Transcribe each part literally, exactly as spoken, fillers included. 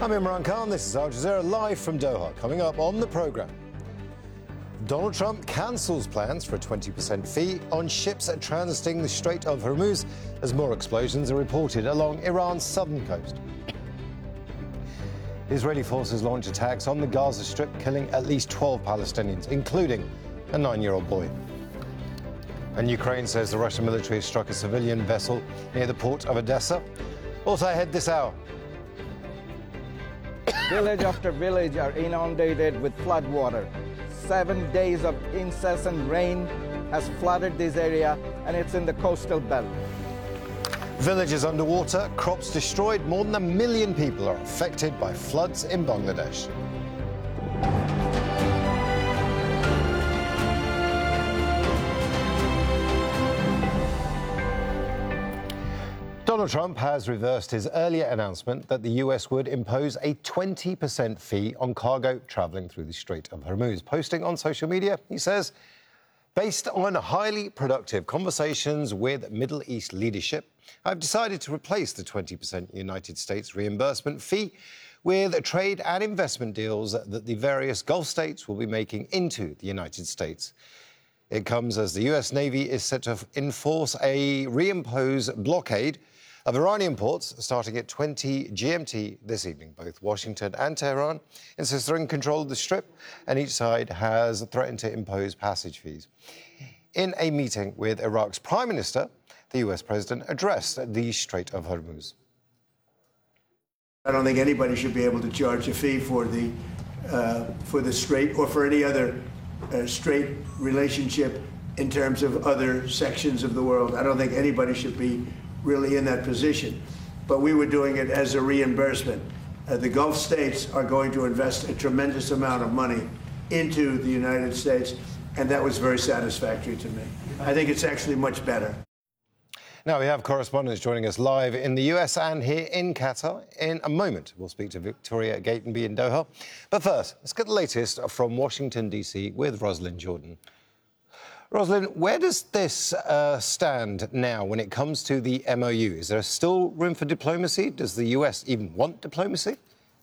I'm Imran Khan, this is Al Jazeera live from Doha. Coming up on the programme, Donald Trump cancels plans for a twenty percent fee on ships transiting the Strait of Hormuz as more explosions are reported along Iran's southern coast. Israeli forces launch attacks on the Gaza Strip, killing at least twelve Palestinians, including a nine-year-old boy. And Ukraine says the Russian military has struck a civilian vessel near the port of Odessa. Also ahead this hour. Village after village are inundated with flood water. Seven days of incessant rain has flooded this area, and it's in the coastal belt. Villages underwater, crops destroyed. More than a million people are affected by floods in Bangladesh. Donald Trump has reversed his earlier announcement that the U S would impose a twenty percent fee on cargo travelling through the Strait of Hormuz. Posting on social media, he says, based on highly productive conversations with Middle East leadership, I've decided to replace the twenty percent United States reimbursement fee with trade and investment deals that the various Gulf states will be making into the United States. It comes as the U S Navy is set to enforce a reimpose blockade of Iranian ports starting at twenty G M T this evening. Both Washington and Tehran insist they're in control of the Strip, and each side has threatened to impose passage fees. In a meeting with Iraq's Prime Minister, the U S President addressed the Strait of Hormuz. I don't think anybody should be able to charge a fee for the uh, for the Strait or for any other uh, Strait relationship in terms of other sections of the world. I don't think anybody should be really in that position. But we were doing it as a reimbursement. Uh, the Gulf states are going to invest a tremendous amount of money into the United States, and that was very satisfactory to me. I think it's actually much better. Now we have correspondents joining us live in the U S and here in Qatar. In a moment, we'll speak to Victoria Gatenby in Doha. But first, let's get the latest from Washington, D C with Roslyn Jordan. Roslyn, where does this uh, stand now when it comes to the M O U? Is there still room for diplomacy? Does the U S even want diplomacy?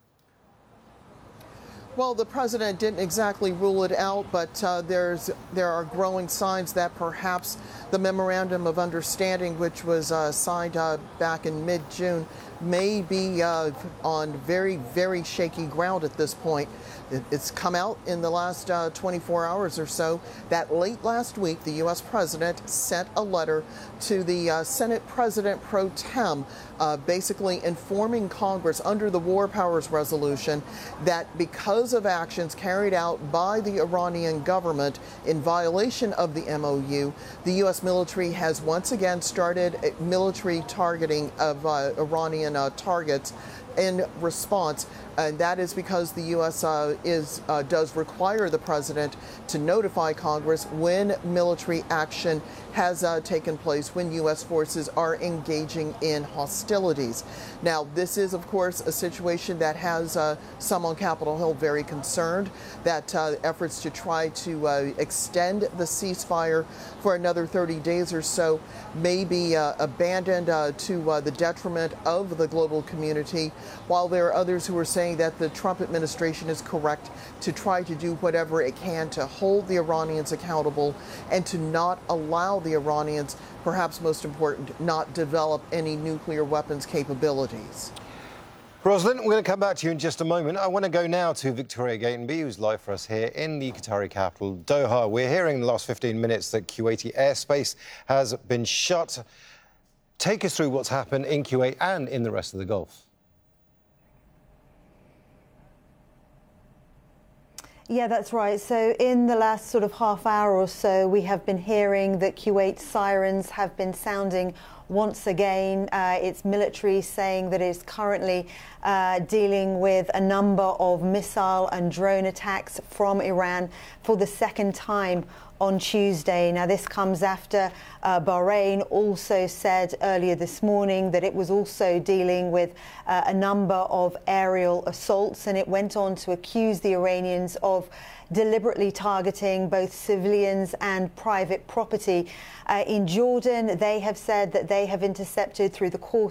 Well, the president didn't exactly rule it out, but uh, there's there are growing signs that perhaps the memorandum of understanding, which was uh, signed uh, back in mid-June, may be uh, on very, very shaky ground at this point. It's come out in the last uh, twenty-four hours or so that late last week, the U S president sent a letter to the uh, Senate President pro tem, uh, basically informing Congress under the War Powers Resolution that because of actions carried out by the Iranian government in violation of the M O U, the U S military has once again started military targeting of uh, Iranian uh, targets in response. And that is because the U S uh, is uh, does require the president to notify Congress when military action has uh, taken place, when U S forces are engaging in hostilities. Now, this is, of course, a situation that has uh, some on Capitol Hill very concerned that uh, efforts to try to uh, extend the ceasefire for another thirty days or so may be uh, abandoned uh, to uh, the detriment of the global community, while there are others who are saying that the Trump administration is correct to try to do whatever it can to hold the Iranians accountable and to not allow the Iranians, perhaps most important, not develop any nuclear weapons capabilities. Roslyn, we're going to come back to you in just a moment. I want to go now to Victoria Gatenby, who's live for us here in the Qatari capital, Doha. We're hearing in the last fifteen minutes that Kuwaiti airspace has been shut. Take us through what's happened in Kuwait and in the rest of the Gulf. Yeah, that's right. So in the last sort of half hour or so, we have been hearing that Kuwait sirens have been sounding once again. Uh, its military saying that it's currently uh, dealing with a number of missile and drone attacks from Iran for the second time on Tuesday. Now, this comes after uh, Bahrain also said earlier this morning that it was also dealing with uh, a number of aerial assaults, and it went on to accuse the Iranians of deliberately targeting both civilians and private property. Uh, in Jordan, they have said that they have intercepted through the course